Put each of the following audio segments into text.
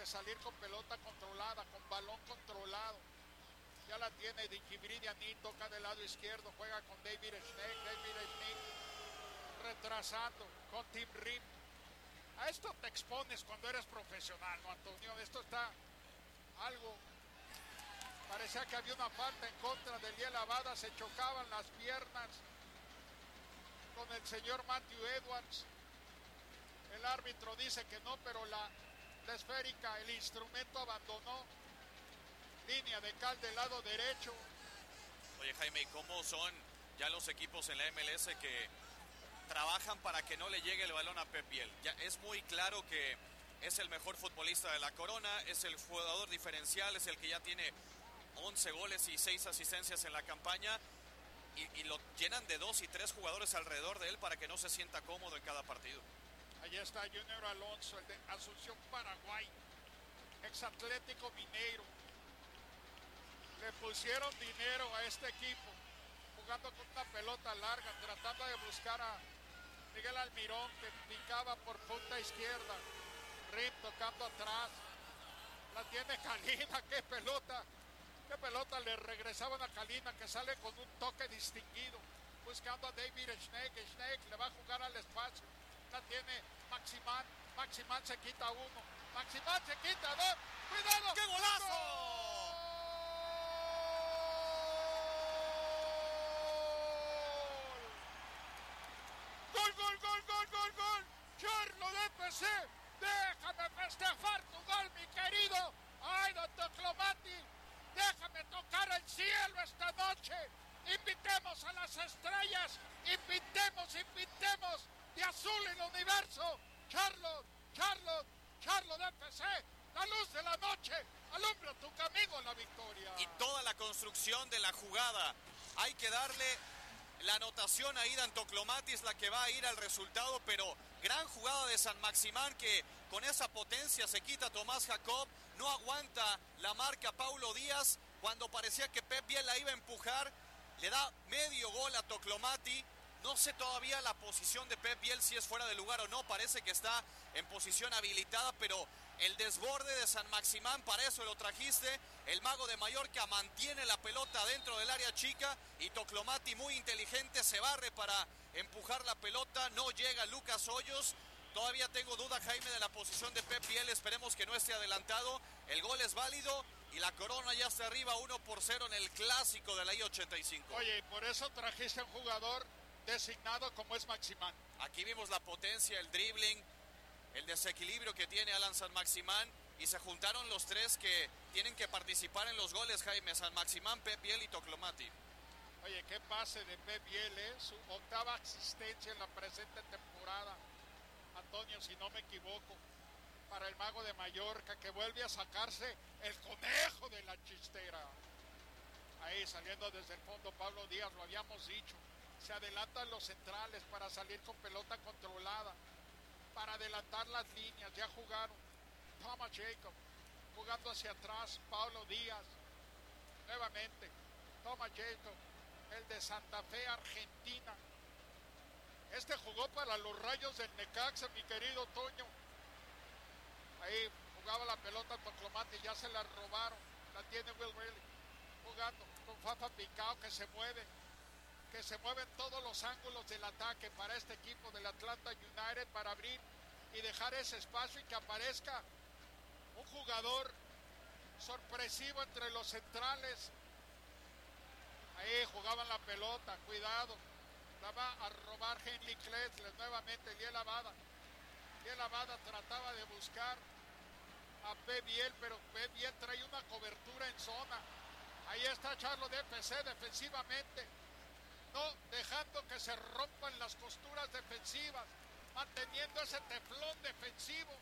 de salir con pelota controlada, con balón controlado. Ya la tiene Dijibridiani, toca del lado izquierdo, juega con David Schneck, retrasando con Tim Rim. A esto te expones cuando eres profesional, ¿no, Antonio? Esto está algo... Parecía que había una falta en contra de Liel Abada, se chocaban las piernas con el señor Matthew Edwards. El árbitro dice que no, pero la esférica, el instrumento abandonó. Línea de cal del lado derecho. Oye, Jaime, ¿cómo son ya los equipos en la MLS que trabajan para que no le llegue el balón a Pep Biel? Ya es muy claro que es el mejor futbolista de la corona, es el jugador diferencial, es el que ya tiene 11 goles y 6 asistencias en la campaña, y lo llenan de 2 y 3 jugadores alrededor de él para que no se sienta cómodo en cada partido. Allí está Junior Alonso, el de Asunción Paraguay, ex Atlético Mineiro. Le pusieron dinero a este equipo, jugando con una pelota larga, tratando de buscar a Miguel Almirón, que picaba por punta izquierda. Rim tocando atrás. La tiene Kalina, qué pelota le regresaban a Kalina, que sale con un toque distinguido, buscando a David Schneck le va a jugar al espacio. La tiene Maximán se quita uno, Maximán se quita dos, ¡cuidado! ¡Qué golazo! ¡Gol! ¡Charlo de FC! ¡Déjame festejar tu gol, mi querido! ¡Ay, doctor Clomati! ¡Déjame tocar el cielo esta noche! ¡Invitemos a las estrellas! ¡Invitemos de azul el universo! ¡Charlo de FC! ¡La luz de la noche! ¡Alumbra tu camino a la victoria! Y toda la construcción de la jugada. Hay que darle la anotación a Idan Toclomatis, la que va a ir al resultado, pero gran jugada de San Maximán, que con esa potencia se quita a Tomás Jacob, no aguanta la marca Paulo Díaz, cuando parecía que Pep Biel la iba a empujar, le da medio gol a Toclomati. No sé todavía la posición de Pep Biel, si es fuera de lugar o no, parece que está en posición habilitada, pero el desborde de San Maximán, para eso lo trajiste. El mago de Mallorca mantiene la pelota dentro del área chica y Toclomati, muy inteligente, se barre para empujar la pelota. No llega Lucas Hoyos. Todavía tengo duda, Jaime, de la posición de Pep Biel. Esperemos que no esté adelantado. El gol es válido y la Corona ya está arriba 1-0 en el clásico de la I-85. Oye, y por eso trajiste un jugador designado como es Maximán. Aquí vimos la potencia, el dribbling, el desequilibrio que tiene Alan San Maximán, y se juntaron los tres que tienen que participar en los goles, Jaime: San Maximán, Pep Biel y Toclomati. Oye, qué pase de Pep Biel, su octava asistencia en la presente temporada, Antonio, si no me equivoco, para el mago de Mallorca, que vuelve a sacarse el conejo de la chistera. Ahí saliendo desde el fondo Pablo Díaz, lo habíamos dicho. Se adelantan los centrales para salir con pelota controlada, para adelantar las líneas. Ya jugaron Thomas Jacob, jugando hacia atrás Pablo Díaz, nuevamente Thomas Jacob, el de Santa Fe, Argentina. Este jugó para los Rayos del Necaxa, mi querido Toño. Ahí jugaba la pelota Toclomati, ya se la robaron. La tiene Will Riley, jugando con Fafa Picao, que se mueve en todos los ángulos del ataque para este equipo del Atlanta United, para abrir y dejar ese espacio y que aparezca un jugador sorpresivo entre los centrales. Ahí jugaban la pelota, cuidado, la va a robar Henry Klesler, nuevamente Liel Abada trataba de buscar a Pep Biel, pero Pep Biel trae una cobertura en zona. Ahí está Charlo de FC defensivamente, no dejando que se rompan las costuras defensivas, manteniendo ese teflón defensivo.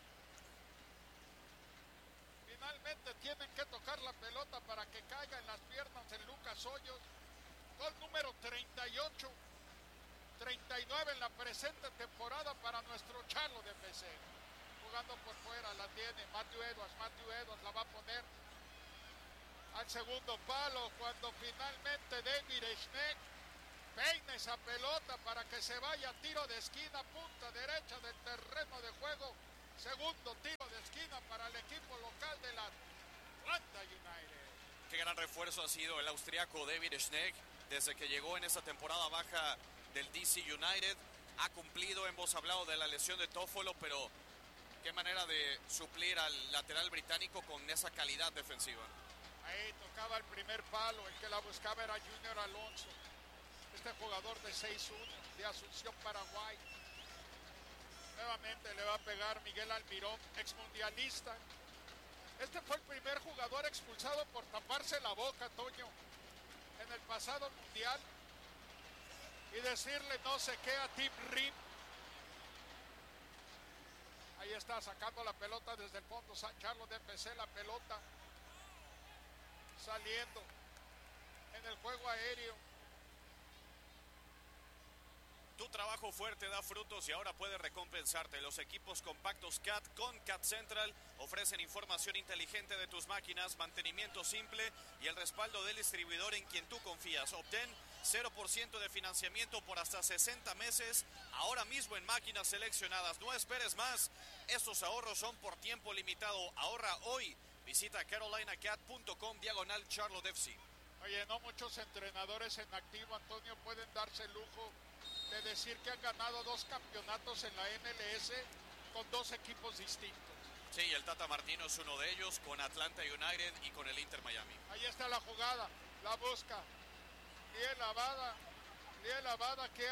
Finalmente tienen que tocar la pelota para que caiga en las piernas de Lucas Hoyos. Gol número 38, 39 en la presente temporada para nuestro Charlo de FC. Jugando por fuera, la tiene Matthew Edwards la va a poner al segundo palo, cuando finalmente David Schneck peina esa pelota para que se vaya a tiro de esquina, punta derecha del terreno de juego Segundo tiro de esquina para el equipo local de la Atlanta United. Qué gran refuerzo ha sido el austriaco David Schneck desde que llegó en esa temporada baja del DC United. Ha cumplido, hemos hablado de la lesión de Toffolo, pero qué manera de suplir al lateral británico con esa calidad defensiva. Ahí tocaba el primer palo, el que la buscaba era Junior Alonso, este jugador de 6'1", de Asunción, Paraguay. Nuevamente le va a pegar Miguel Almirón, exmundialista. Este fue el primer jugador expulsado por taparse la boca, Toño, en el pasado mundial, y decirle no sé qué a Tim Ream. Ahí está sacando la pelota desde el fondo San Carlos de FC, la pelota saliendo en el juego aéreo. Tu trabajo fuerte da frutos y ahora puede recompensarte. Los equipos compactos CAT con CAT Central ofrecen información inteligente de tus máquinas, mantenimiento simple y el respaldo del distribuidor en quien tú confías. Obtén 0% de financiamiento por hasta 60 meses ahora mismo en máquinas seleccionadas. No esperes más. Estos ahorros son por tiempo limitado. Ahorra hoy. Visita carolinacat.com/Charlotte FC. Oye, no muchos entrenadores en activo, Antonio, pueden darse el lujo de decir que han ganado 2 campeonatos en la MLS con 2 equipos distintos. Sí, el Tata Martino es uno de ellos, con Atlanta United y con el Inter Miami. Ahí está la jugada, la busca. Liel Abada que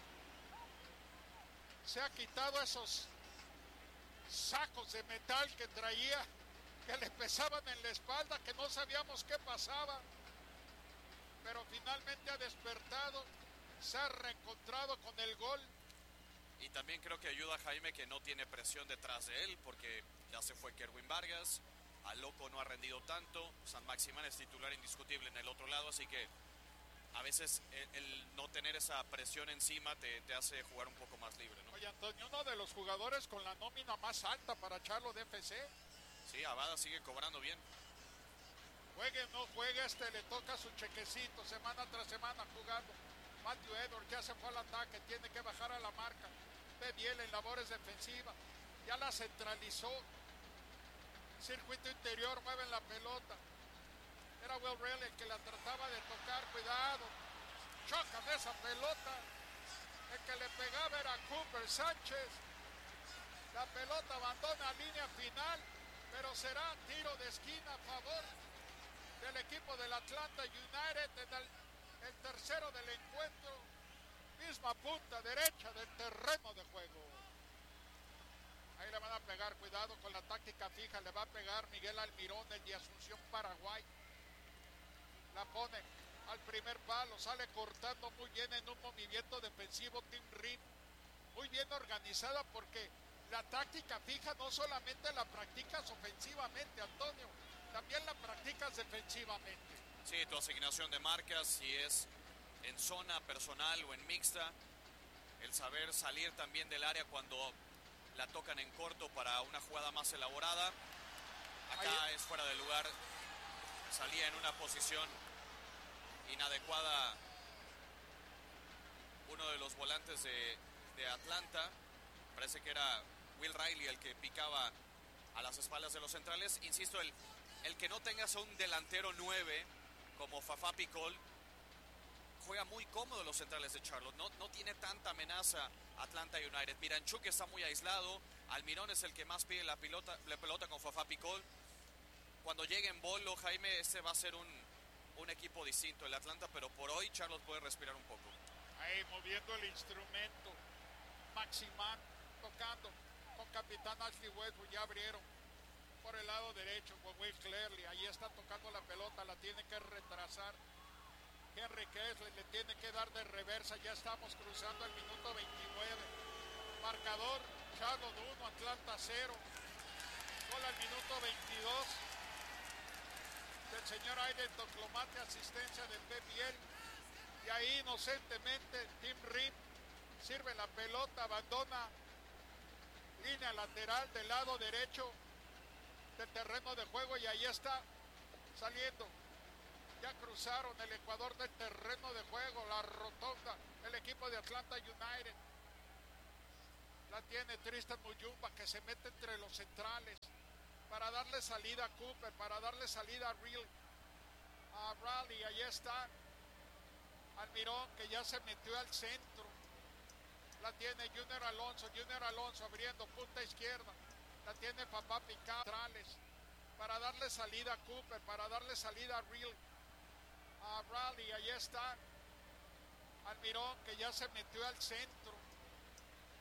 se ha quitado esos sacos de metal que traía, que le pesaban en la espalda, que no sabíamos qué pasaba, pero finalmente ha despertado, se ha reencontrado con el gol. Y también creo que ayuda a Jaime, que no tiene presión detrás de él, porque ya se fue Kerwin Vargas, al Loco no ha rendido tanto, San Maximán es titular indiscutible en el otro lado, así que a veces el no tener esa presión encima te hace jugar un poco más libre, ¿no? Oye, Antonio, uno de los jugadores con la nómina más alta para Charlotte FC. Sí, Abada sigue cobrando bien. Juegue o no juegue, le toca su chequecito semana tras semana jugando. Matthew Edwards ya se fue al ataque, tiene que bajar a la marca. Ve bien en labores defensivas, ya la centralizó. Circuito interior, mueven la pelota. Era Will Rayleigh el que la trataba de tocar, cuidado. Choca de esa pelota. El que le pegaba era Cooper Sánchez. La pelota abandona línea final, pero será tiro de esquina a favor del equipo del Atlanta United en el tercero del encuentro. Misma punta derecha del terreno de juego. Ahí le van a pegar, cuidado con la táctica fija, le va a pegar Miguel Almirón, el de Asunción, Paraguay. La pone al primer palo, sale cortando muy bien en un movimiento defensivo Tim Ream. Muy bien organizada, porque la táctica fija no solamente la practicas ofensivamente, Antonio, también la practicas defensivamente. Sí, tu asignación de marcas, si es en zona personal o en mixta, el saber salir también del área cuando la tocan en corto para una jugada más elaborada. Acá es fuera de lugar, salía en una posición inadecuada uno de los volantes de Atlanta. Parece que era Will Rayleigh el que picaba a las espaldas de los centrales. Insisto, el que no tengas a un delantero 9 como Fafá Picol, juega muy cómodo los centrales de Charlotte. No tiene tanta amenaza Atlanta United. Miranchuk está muy aislado. Almirón es el que más pide la pelota con Fafá Picol. Cuando llegue en Bolo, Jaime, este va a ser un equipo distinto, el Atlanta, pero por hoy Charlotte puede respirar un poco. Ahí moviendo el instrumento. Maximán tocando con capitán Ashley Westbrook, ya abrieron por el lado derecho con Will Clearly. Ahí está tocando la pelota, la tiene que retrasar. Henry Kessler le tiene que dar de reversa. Ya estamos cruzando el minuto 29. Marcador: Charlotte 1, Atlanta 0. Gol al minuto 22 del señor Aiden Toclomate, asistencia de Pep Biel. Y ahí inocentemente Tim Ream sirve la pelota, abandona línea lateral del lado derecho del terreno de juego, y ahí está saliendo. Ya cruzaron el ecuador del terreno de juego, la rotonda, el equipo de Atlanta United. La tiene Tristan Muyumba, que se mete entre los centrales para darle salida a Cooper, para darle salida a Raleigh. Ahí está Almirón, que ya se metió al centro. La tiene Junior Alonso abriendo punta izquierda. La tiene Papá Picado centrales para darle salida a Cooper, para darle salida a Raleigh. Ahí está Almirón, que ya se metió al centro.